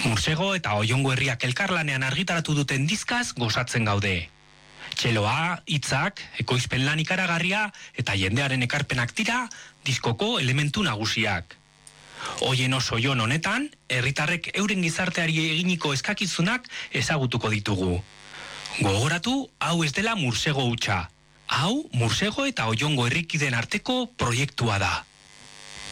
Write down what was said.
Mursego eta Oiongo herriak elkarlanean argitaratu duten dizkaz gozatzen gaude. Txeloa, hitzak, ekoizpen lan ikaragarria eta jendearen ekarpenak dira diskoko elementu nagusiak. Hoien oso jon honetan, herritarrek euren gizarteari eginiko eskakizunak ezagutuko ditugu. Gogoratu, hau ez dela Mursego hutsa. Hau, Mursego eta Oiongo herrikideen arteko proiektua da.